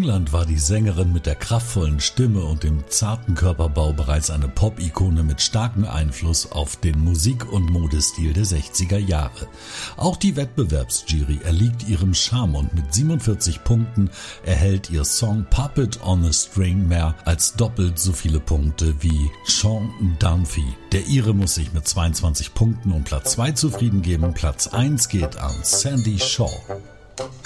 England war die Sängerin mit der kraftvollen Stimme und dem zarten Körperbau bereits eine Pop-Ikone mit starkem Einfluss auf den Musik- und Modestil der 60er Jahre. Auch die Wettbewerbsjury erliegt ihrem Charme und mit 47 Punkten erhält ihr Song Puppet on a String mehr als doppelt so viele Punkte wie Sean Dunphy. Der Ire muss sich mit 22 Punkten um Platz 2 zufrieden geben. Platz 1 geht an Sandy Shaw.